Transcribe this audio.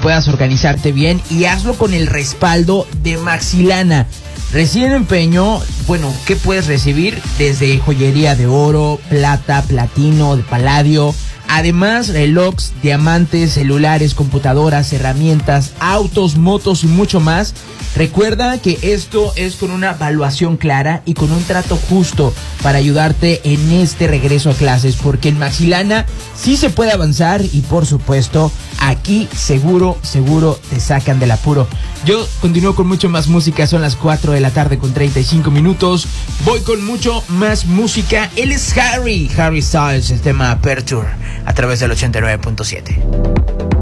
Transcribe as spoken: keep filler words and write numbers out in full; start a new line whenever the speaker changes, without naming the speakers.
puedas organizarte bien y hazlo con el respaldo de Maxilana. Recién empeño, bueno, ¿qué puedes recibir? Desde joyería de oro, plata, platino, de paladio. Además, relojes, diamantes, celulares, computadoras, herramientas, autos, motos y mucho más. Recuerda que esto es con una evaluación clara y con un trato justo para ayudarte en este regreso a clases, porque en Maxilana sí se puede avanzar y, por supuesto, aquí seguro, seguro te sacan del apuro. Yo continúo con mucho más música, son las cuatro de la tarde con treinta y cinco minutos. Voy con mucho más música. Él es Harry, Harry Styles, el tema Aperture, a través del ochenta y nueve punto siete.